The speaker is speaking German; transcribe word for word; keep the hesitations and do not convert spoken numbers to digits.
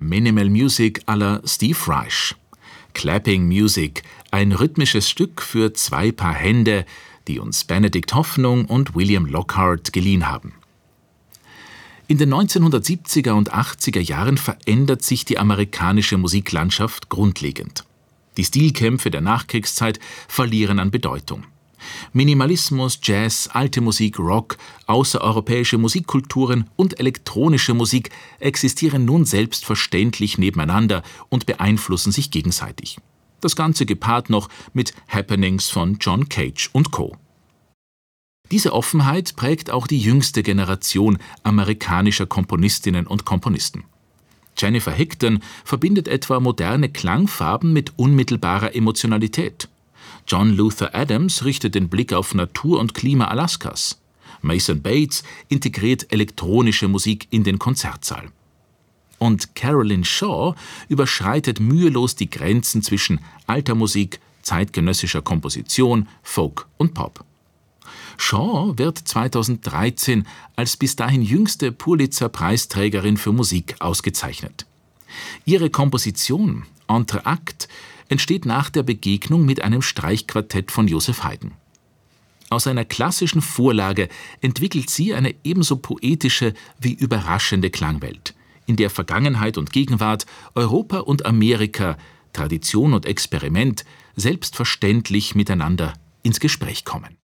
Minimal Music à la Steve Reich. Clapping Music, ein rhythmisches Stück für zwei Paar Hände, die uns Benedikt Hoffnung und William Lockhart geliehen haben. In den neunzehnhundertsiebziger und achtziger Jahren verändert sich die amerikanische Musiklandschaft grundlegend. Die Stilkämpfe der Nachkriegszeit verlieren an Bedeutung. Minimalismus, Jazz, alte Musik, Rock, außereuropäische Musikkulturen und elektronische Musik existieren nun selbstverständlich nebeneinander und beeinflussen sich gegenseitig. Das Ganze gepaart noch mit Happenings von John Cage und Co. Diese Offenheit prägt auch die jüngste Generation amerikanischer Komponistinnen und Komponisten. Jennifer Higdon verbindet etwa moderne Klangfarben mit unmittelbarer Emotionalität. John Luther Adams richtet den Blick auf Natur und Klima Alaskas. Mason Bates integriert elektronische Musik in den Konzertsaal. Und Caroline Shaw überschreitet mühelos die Grenzen zwischen alter Musik, zeitgenössischer Komposition, Folk und Pop. Shaw wird zweitausenddreizehn als bis dahin jüngste Pulitzer-Preisträgerin für Musik ausgezeichnet. Ihre Komposition Entr'acte entsteht nach der Begegnung mit einem Streichquartett von Joseph Haydn. Aus einer klassischen Vorlage entwickelt sie eine ebenso poetische wie überraschende Klangwelt, in der Vergangenheit und Gegenwart, Europa und Amerika, Tradition und Experiment selbstverständlich miteinander ins Gespräch kommen.